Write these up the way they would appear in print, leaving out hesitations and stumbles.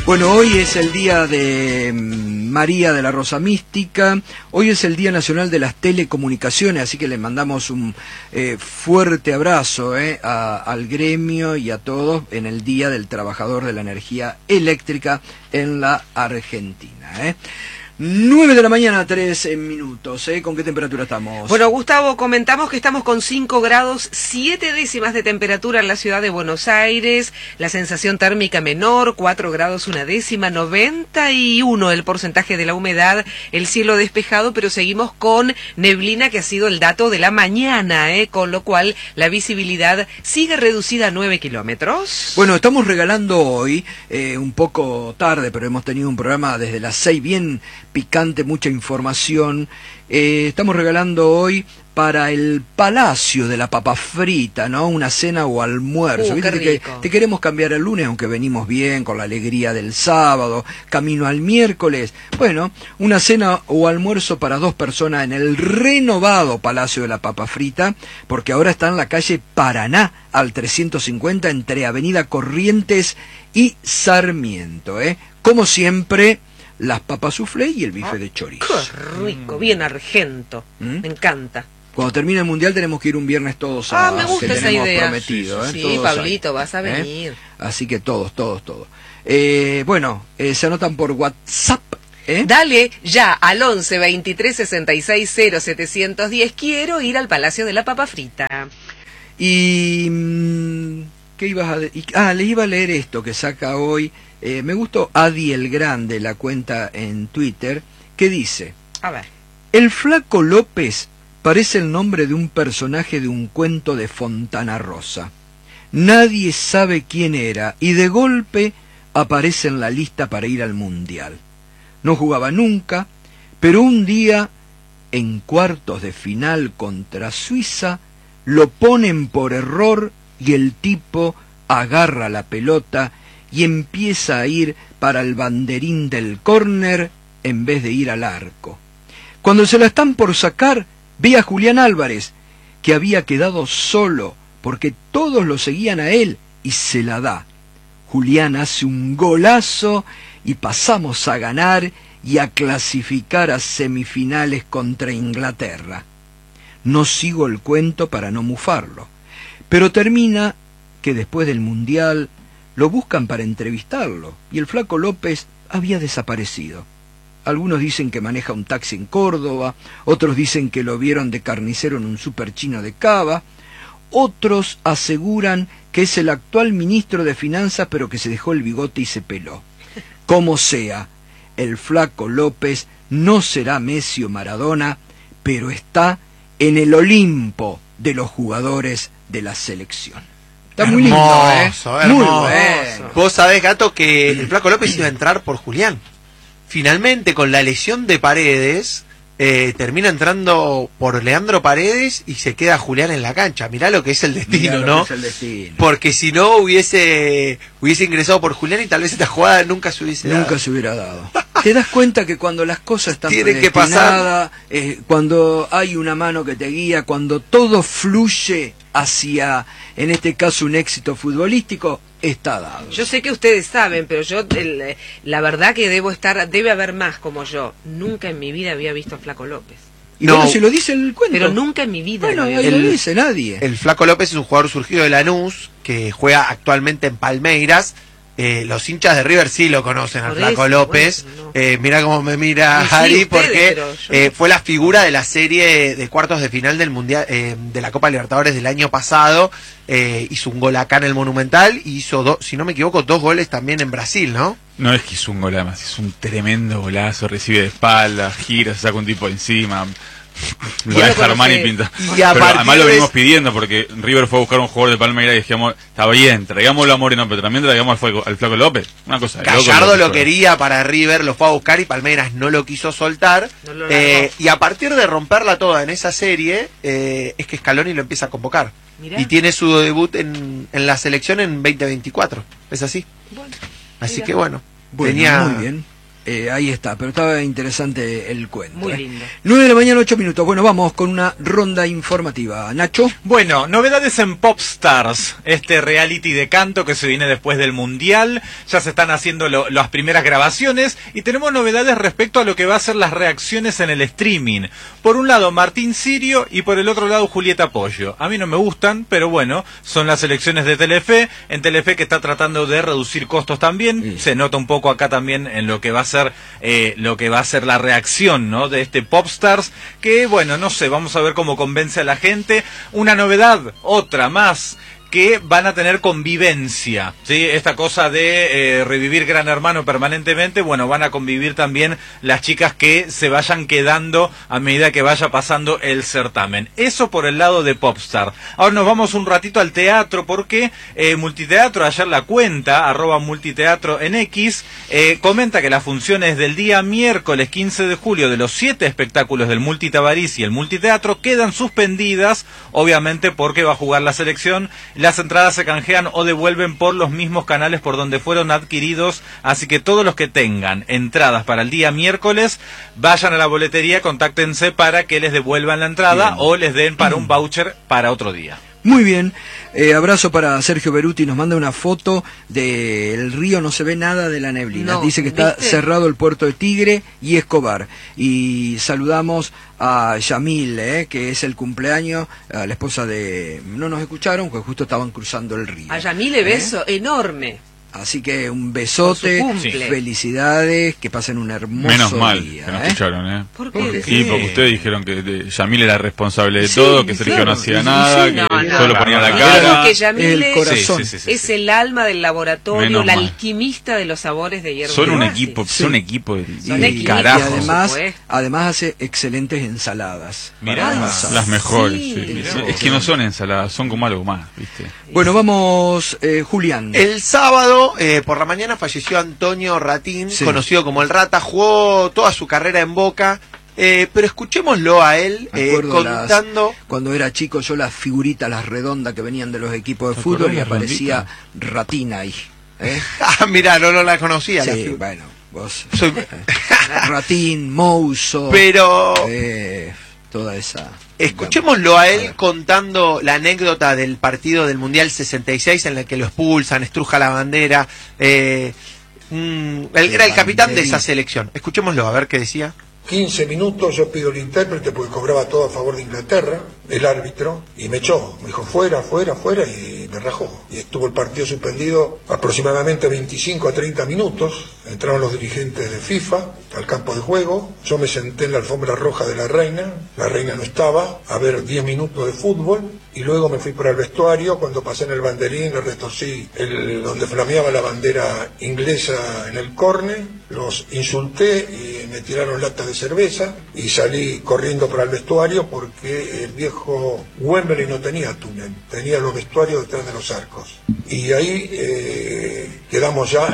Bueno, hoy es el día de María de la Rosa Mística, hoy es el Día Nacional de las Telecomunicaciones, así que le mandamos un fuerte abrazo al gremio y a todos en el Día del Trabajador de la Energía Eléctrica en la Argentina. 9 de la mañana, 3 minutos. ¿Con qué temperatura estamos? Bueno, Gustavo, comentamos que estamos con 5 grados 7 décimas de temperatura en la ciudad de Buenos Aires, la sensación térmica menor, 4 grados 1 décima, 91 el porcentaje de la humedad, el cielo despejado, pero seguimos con neblina que ha sido el dato de la mañana, con lo cual la visibilidad sigue reducida a 9 kilómetros. Bueno, estamos regalando hoy, un poco tarde, pero hemos tenido un programa desde las 6 bien picante, mucha información. Estamos regalando hoy para el Palacio de la Papa Frita, ¿no? Una cena o almuerzo. ¿Viste que te queremos cambiar el lunes, aunque venimos bien, con la alegría del sábado, camino al miércoles? Bueno, una cena o almuerzo para 2 personas en el renovado Palacio de la Papa Frita, porque ahora está en la calle Paraná, al 350, entre Avenida Corrientes y Sarmiento, Como siempre, las papas soufflé y el bife de chorizo. ¡Qué rico! Bien argento. Me encanta. Cuando termine el mundial tenemos que ir un viernes todos a... me gusta esa idea. Prometido, sí, Pablito, vas a venir. Así que todos. Bueno, se anotan por WhatsApp. Dale ya al 11 23 66 0 710. Quiero ir al Palacio de la Papa Frita. Y... ¿qué ibas a decir? Les iba a leer esto que saca hoy... me gustó Adi el Grande, la cuenta en Twitter, que dice: a ver. El Flaco López parece el nombre de un personaje de un cuento de Fontana Rosa. Nadie sabe quién era y de golpe aparece en la lista para ir al Mundial. No jugaba nunca, pero un día, en cuartos de final contra Suiza, lo ponen por error y el tipo agarra la pelota y empieza a ir para el banderín del córner en vez de ir al arco. Cuando se la están por sacar, ve a Julián Álvarez, que había quedado solo porque todos lo seguían a él, y se la da. Julián hace un golazo y pasamos a ganar y a clasificar a semifinales contra Inglaterra. No sigo el cuento para no mufarlo, pero termina que después del Mundial lo buscan para entrevistarlo, y el Flaco López había desaparecido. Algunos dicen que maneja un taxi en Córdoba, otros dicen que lo vieron de carnicero en un super chino de Cava, otros aseguran que es el actual ministro de Finanzas, pero que se dejó el bigote y se peló. Como sea, el Flaco López no será Messi o Maradona, pero está en el Olimpo de los jugadores de la selección. Está muy lindo, hermoso. Muy bueno. Vos sabés, Gato, que el Flaco López iba a entrar por Julián. Finalmente, con la lesión de Paredes, termina entrando por Leandro Paredes y se queda Julián en la cancha. Mirá lo que es el destino, ¿no? Es el destino. Porque si no hubiese ingresado por Julián y tal vez esta jugada nunca se hubiese dado. Te das cuenta que cuando las cosas están tienen que pasar, cuando hay una mano que te guía, cuando todo fluye hacia, en este caso, un éxito futbolístico, está dado. Yo sé que ustedes saben, pero yo, la verdad que debe haber más como yo. Nunca en mi vida había visto a Flaco López. Y no, bueno, si lo dice el cuento. Pero nunca en mi vida. Bueno, ahí lo dice nadie. El Flaco López es un jugador surgido de Lanús, que juega actualmente en Palmeiras. Los hinchas de River sí lo conocen al Flaco López. Bueno, no. Mirá cómo me mira Ari, porque fue la figura de la serie de cuartos de final del Mundial, de la Copa Libertadores del año pasado. Hizo un gol acá en el Monumental y hizo, si no me equivoco, 2 goles también en Brasil, ¿no? No es que hizo un gol, además, es un tremendo golazo, recibe de espalda, gira, se saca un tipo encima. Lo deja Armani y pinta. Pero además lo venimos pidiendo porque River fue a buscar un jugador de Palmeiras y dijimos, está bien, traigámoslo a Moreno, pero también traigamos al Flaco López. Una cosa de Gallardo lo quería para River, lo fue a buscar y Palmeiras no lo quiso soltar. Y a partir de romperla toda en esa serie, es que Scaloni lo empieza a convocar. Mirá. Y tiene su debut en la selección en 2024. Es así. Bueno, así que bueno. Muy bien. Ahí está, pero estaba interesante el cuento. Muy lindo. 9 de la mañana, 8 minutos. Bueno, vamos con una ronda informativa. Nacho. Bueno, novedades en Popstars, este reality de canto que se viene después del Mundial. Ya se están haciendo las primeras grabaciones y tenemos novedades respecto a lo que va a ser las reacciones en el streaming. Por un lado Martín Sirio y por el otro lado Julieta Pollo. A mí no me gustan, pero bueno, son las elecciones de Telefe. En Telefe que está tratando de reducir costos también. Se nota un poco acá también en lo que va a ser la reacción, ¿no?, de este Popstars, que bueno, no sé, vamos a ver cómo convence a la gente. Una novedad, otra más, que van a tener convivencia, ¿sí? Esta cosa de revivir Gran Hermano permanentemente, bueno, van a convivir también las chicas que se vayan quedando a medida que vaya pasando el certamen. Eso por el lado de Popstar. Ahora nos vamos un ratito al teatro, porque Multiteatro, ayer la cuenta, @multiteatro en X, comenta que las funciones del día miércoles 15 de julio de los 7 espectáculos del Multitabarís y el Multiteatro quedan suspendidas, obviamente porque va a jugar la selección. Las entradas se canjean o devuelven por los mismos canales por donde fueron adquiridos, así que todos los que tengan entradas para el día miércoles, vayan a la boletería, contáctense para que les devuelvan la entrada o les den para un voucher para otro día. Muy bien, abrazo para Sergio Beruti, nos manda una foto del río, no se ve nada de la neblina, no, dice que está ¿viste? cerrado el puerto de Tigre y Escobar, y saludamos a Yamil, que es el cumpleaños, a la esposa de... No nos escucharon, porque justo estaban cruzando el río. A Yamile beso enorme. Así que un besote, felicidades, que pasen un hermoso Menos mal día. que no escucharon, ¿Por qué? Sí, porque ustedes dijeron que Yamil era responsable de todo, que Sergio no hacía nada, que no, solo no, ponía la no, cara. que Yamile el corazón. es el alma del laboratorio, Menos la mal. alquimista de los sabores de hierba. Son un Mate. equipo, Sí. son equipo Son de equipo. carajo. Y además hace excelentes ensaladas. Mirá, Ay, las mejores. sí. Sí. Mirá Es que no son ensaladas, son como algo más, ¿viste? Bueno, vamos, Julián. El sábado, por la mañana, falleció Antonio Ratín, conocido como el Rata. Jugó toda su carrera en Boca, pero escuchémoslo a él Me acuerdo contando... cuando era chico, yo las figuritas, las redondas que venían de los equipos de fútbol, y aparecía Ratín ahí. Ah, mirá, no la conocía. Sí, bueno, vos... Soy- Ratín, Mouso... Pero... toda esa... Escuchémoslo a él contando la anécdota del partido del Mundial 66 en el que lo expulsan, estruja la bandera. Él era el capitán de esa selección. Escuchémoslo, a ver qué decía. 15 minutos yo pido el intérprete porque cobraba todo a favor de Inglaterra, el árbitro, y me echó. Me dijo fuera, fuera, fuera, y me rajó. Y estuvo el partido suspendido aproximadamente 25 a 30 minutos. Entraron los dirigentes de FIFA al campo de juego. Yo me senté en la alfombra roja de la reina no estaba, a ver 10 minutos de fútbol. Y luego me fui para el vestuario. Cuando pasé en el banderín le retorcí donde flameaba la bandera inglesa en el córner. Los insulté y me tiraron latas de cerveza y salí corriendo para el vestuario porque el viejo Wembley no tenía túnel, tenía los vestuarios detrás de los arcos. Y ahí quedamos ya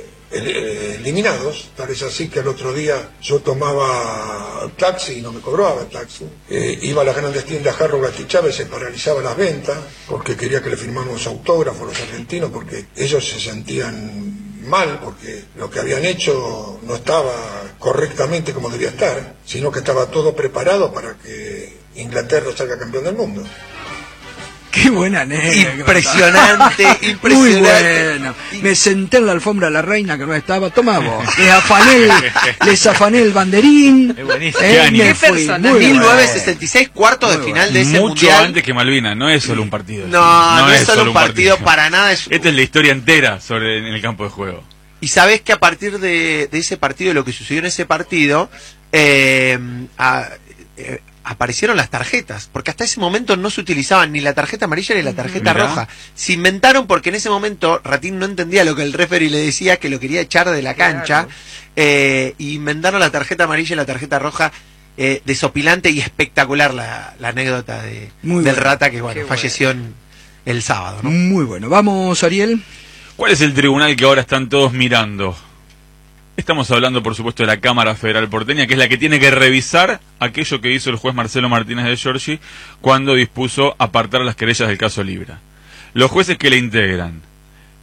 eliminados. Tal es así que al otro día yo tomaba taxi y no me cobraba el taxi. Iba a las grandes tiendas Harrogate y Chávez, se paralizaba las ventas porque quería que le firmáramos autógrafos los argentinos, porque ellos se sentían mal porque lo que habían hecho no estaba correctamente como debía estar, sino que estaba todo preparado para que Inglaterra salga campeón del mundo. Qué buena anécdota. Impresionante, impresionante. Muy bueno. Me senté en la alfombra de la reina que no estaba. Tomá vos. Les afané el banderín. Es buenísimo. Me Qué fui. persona. Muy 1966, cuarto de final de ese Mucho mundial. antes que Malvinas, no es solo un partido. No es solo un partido para nada. Esta es la historia entera sobre en el campo de juego. Y sabés que a partir de ese partido, lo que sucedió en ese partido, aparecieron las tarjetas, porque hasta ese momento no se utilizaban ni la tarjeta amarilla ni la tarjeta roja. Se inventaron porque en ese momento Ratín no entendía lo que el referee le decía, que lo quería echar de la cancha, y inventaron la tarjeta amarilla y la tarjeta roja. Desopilante y espectacular la anécdota del Rata, que bueno, falleció el sábado, ¿no? Muy bueno. Vamos, Ariel. ¿Cuál es el tribunal que ahora están todos mirando? Estamos hablando, por supuesto, de la Cámara Federal Porteña, que es la que tiene que revisar aquello que hizo el juez Marcelo Martínez de Giorgi cuando dispuso apartar las querellas del caso Libra. Los jueces que le integran: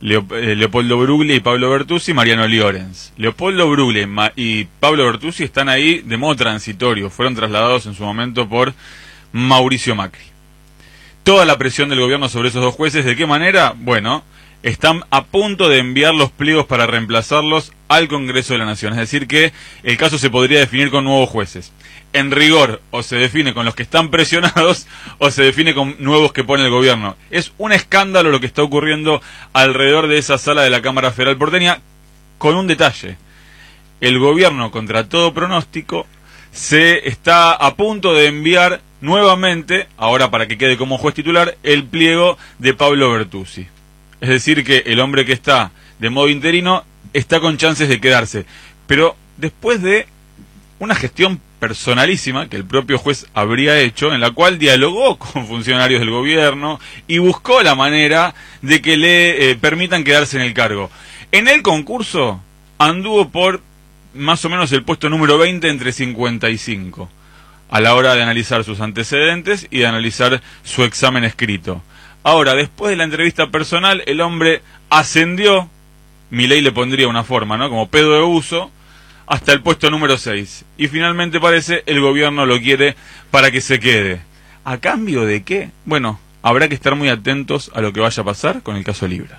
Leopoldo Bruglia y Pablo Bertuzzi, Mariano Llorens. Leopoldo Bruglia y Pablo Bertuzzi están ahí de modo transitorio, fueron trasladados en su momento por Mauricio Macri. Toda la presión del gobierno sobre esos dos jueces, ¿de qué manera? Bueno, están a punto de enviar los pliegos para reemplazarlos al Congreso de la Nación, es decir que el caso se podría definir con nuevos jueces. En rigor, o se define con los que están presionados, o se define con nuevos que pone el gobierno. Es un escándalo lo que está ocurriendo alrededor de esa sala de la Cámara Federal porteña, con un detalle. El gobierno, contra todo pronóstico, se está a punto de enviar nuevamente, ahora para que quede como juez titular, el pliego de Pablo Bertuzzi. Es decir que el hombre que está de modo interino está con chances de quedarse. Pero después de una gestión personalísima que el propio juez habría hecho, en la cual dialogó con funcionarios del gobierno y buscó la manera de que le permitan quedarse en el cargo. En el concurso anduvo por más o menos el puesto número 20 entre 55, a la hora de analizar sus antecedentes y de analizar su examen escrito. Ahora, después de la entrevista personal, el hombre ascendió, Milei le pondría una forma, ¿no?, como pedo de uso, hasta el puesto número 6. Y finalmente parece el gobierno lo quiere para que se quede. ¿A cambio de qué? Bueno, habrá que estar muy atentos a lo que vaya a pasar con el caso Libra.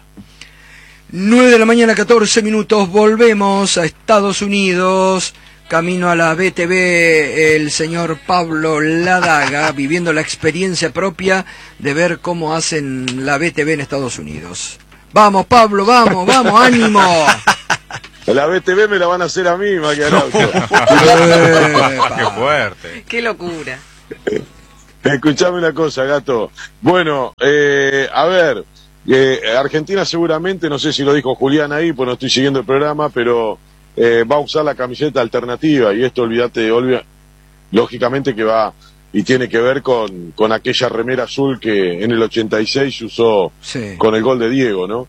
9 de la mañana, 14 minutos, volvemos a Estados Unidos. Camino a la BTV, el señor Pablo Ladaga, viviendo la experiencia propia de ver cómo hacen la BTV en Estados Unidos. Vamos, Pablo, vamos, ánimo. La BTV me la van a hacer a mí, Maquiarauto. Qué fuerte. Qué locura. Escuchame una cosa, gato. Bueno, a ver, Argentina seguramente, no sé si lo dijo Julián ahí, pues no estoy siguiendo el programa, pero va a usar la camiseta alternativa, y esto lógicamente que va y tiene que ver con aquella remera azul que en el 86 se usó, sí, con el gol de Diego, ¿no?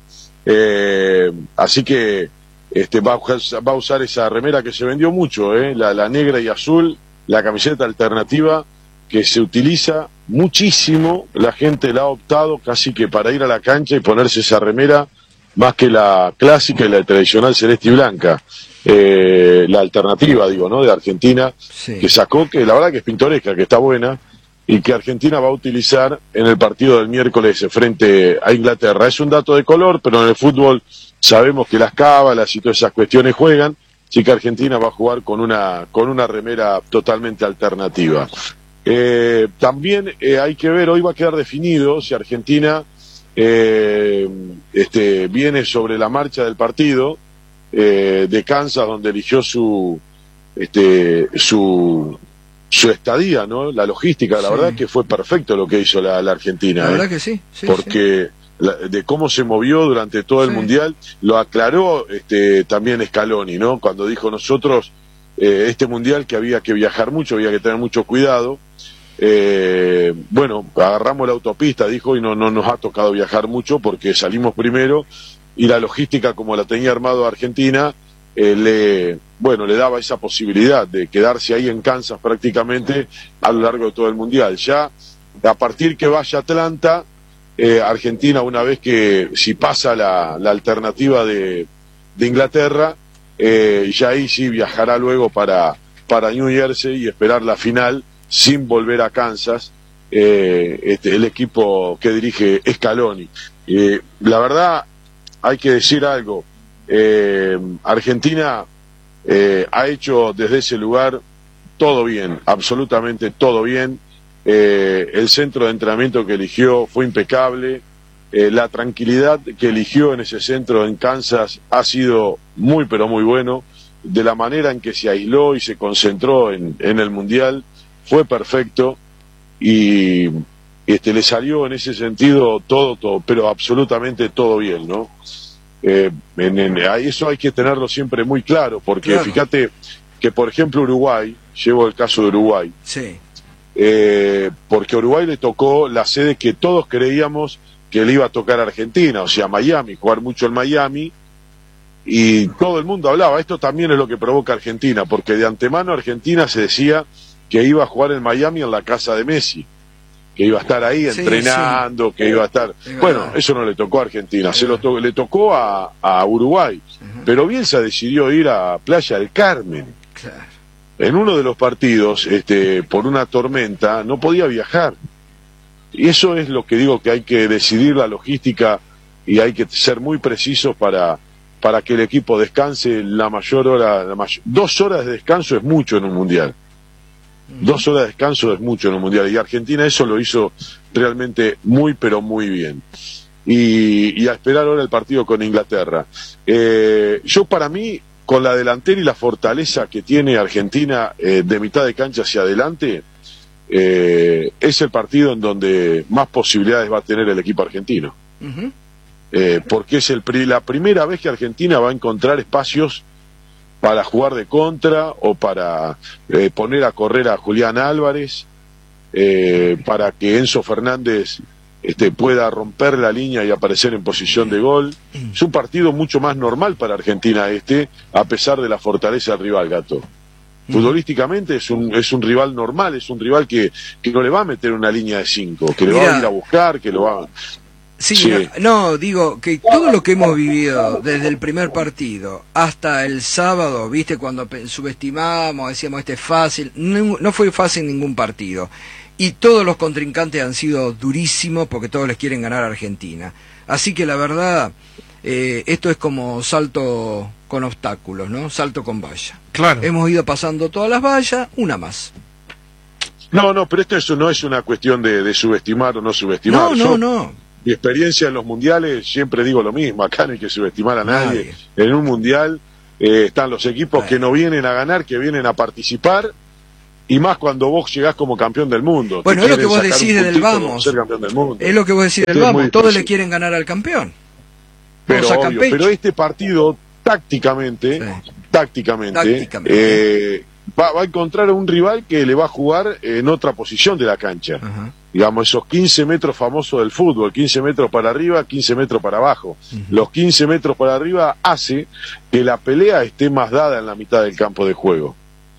Así que va a usar esa remera que se vendió mucho, la negra y azul, la camiseta alternativa que se utiliza muchísimo, la gente la ha optado casi que para ir a la cancha y ponerse esa remera más que la clásica y la tradicional celeste y blanca. La alternativa, digo, ¿no?, de Argentina, sí, que sacó, que la verdad que es pintoresca, que está buena, y que Argentina va a utilizar en el partido del miércoles frente a Inglaterra. Es un dato de color, pero en el fútbol sabemos que las cábalas y todas esas cuestiones juegan, así que Argentina va a jugar con una remera totalmente alternativa. También hay que ver, hoy va a quedar definido si Argentina viene sobre la marcha del partido de Kansas, donde eligió su estadía, ¿no? La logística, la, sí, verdad que fue perfecto lo que hizo la Argentina. La verdad que sí, sí, porque sí, de cómo se movió durante todo el Mundial, lo aclaró también Scaloni, ¿no? Cuando dijo nosotros, este Mundial, que había que viajar mucho, había que tener mucho cuidado. Bueno, agarramos la autopista, dijo, y no nos ha tocado viajar mucho porque salimos primero, y la logística, como la tenía armado Argentina, le daba esa posibilidad de quedarse ahí en Kansas prácticamente a lo largo de todo el Mundial. Ya a partir que vaya a Atlanta, Argentina, una vez que si pasa la alternativa de Inglaterra, ya ahí sí viajará luego para New Jersey y esperar la final sin volver a Kansas, el equipo que dirige Scaloni. La verdad, hay que decir algo, Argentina ha hecho desde ese lugar todo bien, absolutamente todo bien. El centro de entrenamiento que eligió fue impecable, la tranquilidad que eligió en ese centro en Kansas ha sido muy pero muy bueno, de la manera en que se aisló y se concentró en el Mundial fue perfecto, y le salió en ese sentido todo, pero absolutamente todo bien, ¿no? Eso hay que tenerlo siempre muy claro, porque claro, fíjate que, por ejemplo, Uruguay, llevo el caso de Uruguay, sí, porque a Uruguay le tocó la sede que todos creíamos que le iba a tocar a Argentina, o sea, Miami, jugar mucho en Miami, y todo el mundo hablaba, esto también es lo que provoca Argentina, porque de antemano Argentina se decía que iba a jugar en Miami en la casa de Messi. que iba a estar ahí entrenando, que iba a estar... Bueno, eso no le tocó a Argentina, le tocó a Uruguay, pero Bielsa decidió ir a Playa del Carmen. Claro. En uno de los partidos, por una tormenta, no podía viajar. Y eso es lo que digo, que hay que decidir la logística y hay que ser muy precisos para que el equipo descanse la mayor hora. 2 horas de descanso es mucho en un mundial. 2 horas de descanso es mucho en un mundial. Y Argentina eso lo hizo realmente muy, pero muy bien. Y a esperar ahora el partido con Inglaterra. Yo, para mí, con la delantera y la fortaleza que tiene Argentina de mitad de cancha hacia adelante, es el partido en donde más posibilidades va a tener el equipo argentino. Porque es la primera vez que Argentina va a encontrar espacios para jugar de contra o para poner a correr a Julián Álvarez, para que Enzo Fernández pueda romper la línea y aparecer en posición de gol. Es un partido mucho más normal para Argentina a pesar de la fortaleza del rival, Gato. Futbolísticamente es un rival normal, es un rival que no le va a meter una línea de 5, que le va a ir a buscar, que lo va... Sí. No, digo que todo lo que hemos vivido desde el primer partido hasta el sábado, viste, cuando subestimamos, decíamos es fácil, no fue fácil ningún partido. Y todos los contrincantes han sido durísimos porque todos les quieren ganar a Argentina. Así que la verdad, esto es como salto con obstáculos, ¿no? Salto con valla. Claro. Hemos ido pasando todas las vallas, una más. No, pero esto no es una cuestión de subestimar o no subestimar. No. Mi experiencia en los mundiales, siempre digo lo mismo, acá no hay que subestimar a nadie. En un mundial están los equipos que no vienen a ganar, que vienen a participar, y más cuando vos llegás como campeón del mundo. Bueno, es lo que vos decís del vamos. Ser campeón del mundo. Es lo que vos decís del vamos, todos le quieren ganar al campeón. Pero, obvio, pero este partido, tácticamente, va a encontrar a un rival que le va a jugar en otra posición de la cancha. Digamos, esos 15 metros famosos del fútbol, 15 metros para arriba, 15 metros para abajo. Los 15 metros para arriba hace que la pelea esté más dada en la mitad del campo de juego.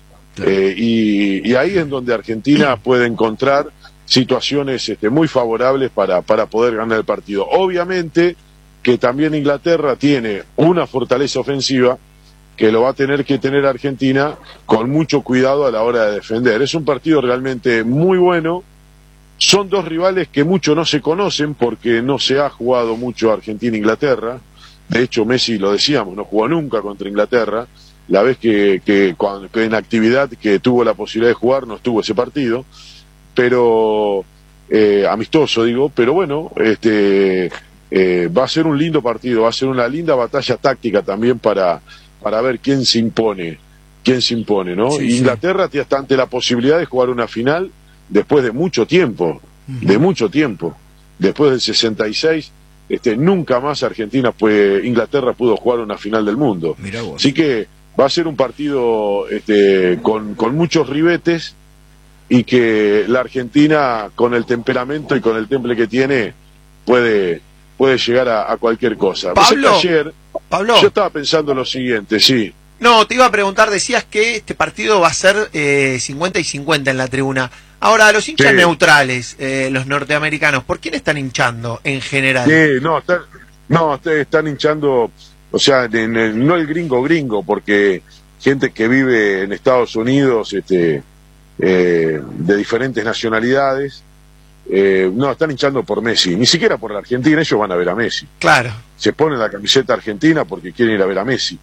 Y ahí es donde Argentina puede encontrar situaciones muy favorables para poder ganar el partido. Obviamente que también Inglaterra tiene una fortaleza ofensiva que lo va a tener que tener Argentina con mucho cuidado a la hora de defender. Es un partido realmente muy bueno. Son 2 rivales que mucho no se conocen porque no se ha jugado mucho Argentina-Inglaterra. De hecho, Messi, lo decíamos, no jugó nunca contra Inglaterra. La vez que en actividad que tuvo la posibilidad de jugar no estuvo ese partido. Pero amistoso, digo. Pero bueno, va a ser un lindo partido, va a ser una linda batalla táctica también para ver quién se impone, ¿no? Sí, Inglaterra está ante la posibilidad de jugar una final después de mucho tiempo, después del 66, nunca más Inglaterra pudo jugar una final del mundo. Así que va a ser un partido con muchos ribetes y que la Argentina, con el temperamento y con el temple que tiene, puede llegar a cualquier cosa. Pablo, yo estaba pensando lo siguiente, sí. No, te iba a preguntar, decías que este partido va a ser 50 y 50 en la tribuna. Ahora, los hinchas neutrales, los norteamericanos, ¿por quién están hinchando en general? Sí, están hinchando, o sea, no el gringo, porque gente que vive en Estados Unidos, de diferentes nacionalidades, están hinchando por Messi, ni siquiera por la Argentina, ellos van a ver a Messi. Claro. Se ponen la camiseta argentina porque quieren ir a ver a Messi.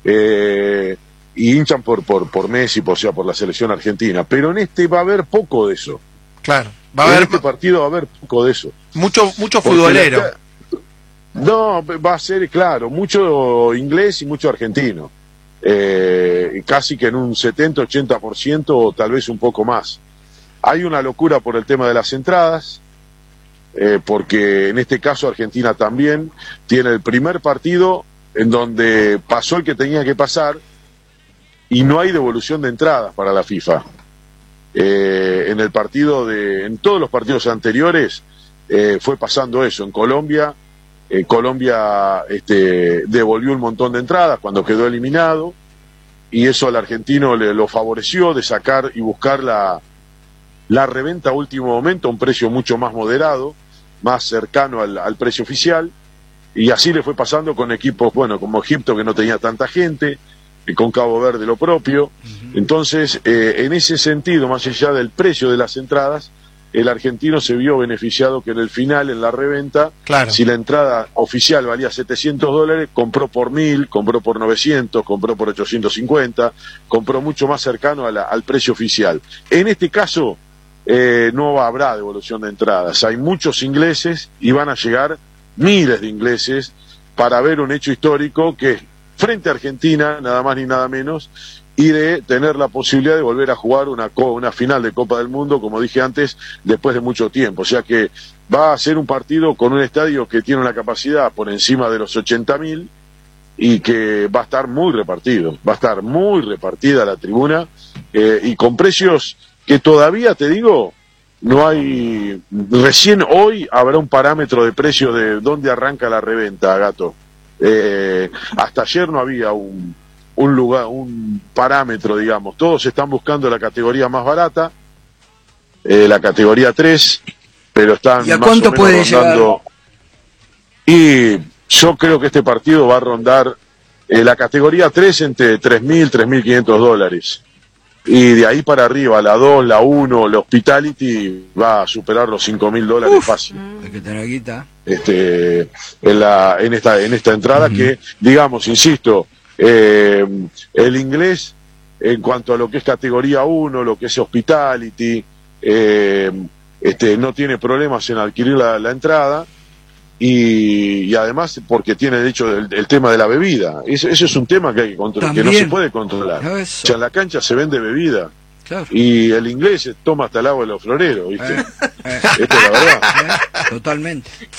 Y hinchan por Messi, por la selección argentina. Pero en va a haber poco de eso. Claro. En este partido va a haber poco de eso. Mucho futbolero. No, va a ser, claro, mucho inglés y mucho argentino. Casi que en un 70-80% o tal vez un poco más. Hay una locura por el tema de las entradas, porque en este caso Argentina también tiene el primer partido en donde pasó el que tenía que pasar y no hay devolución de entradas para la FIFA. En todos los partidos anteriores fue pasando eso. En Colombia, devolvió un montón de entradas cuando quedó eliminado, y eso al argentino lo favoreció de sacar y buscar la reventa a último momento a un precio mucho más moderado, más cercano al precio oficial, y así le fue pasando con equipos, bueno, como Egipto, que no tenía tanta gente, y con Cabo Verde lo propio. Entonces, en ese sentido, más allá del precio de las entradas, el argentino se vio beneficiado que en el final, en la reventa, claro, si la entrada oficial valía $700, compró por 1.000, compró por 900, compró por 850, compró mucho más cercano al precio oficial. En este caso, no habrá devolución de entradas. Hay muchos ingleses y van a llegar miles de ingleses para ver un hecho histórico que es frente a Argentina, nada más ni nada menos, y de tener la posibilidad de volver a jugar una final de Copa del Mundo, como dije antes, después de mucho tiempo. O sea que va a ser un partido con un estadio que tiene una capacidad por encima de los 80.000 y que va a estar muy repartido, va a estar muy repartida la tribuna, y con precios que todavía, te digo, no hay. Recién hoy habrá un parámetro de precio de dónde arranca la reventa, Gato. Hasta ayer no había un lugar, un parámetro, digamos. Todos están buscando la categoría más barata, la categoría 3, pero están ¿y a más cuánto o menos puede rondando? Y yo creo que este partido va a rondar la categoría 3 entre $3.000, $3.500. Y de ahí para arriba, la 2, la 1, la Hospitality va a superar los $5.000 fácil. Hay que tener guita. En esta entrada que, digamos, insisto, el inglés, en cuanto a lo que es categoría 1, lo que es Hospitality, no tiene problemas en adquirir la entrada, y además porque tiene de hecho el tema de la bebida. Eso es un tema que hay que controlar, que no se puede controlar. O sea, en la cancha se vende bebida. Claro. Y el inglés toma hasta el agua de los floreros, ¿viste? Esto es la verdad. Totalmente.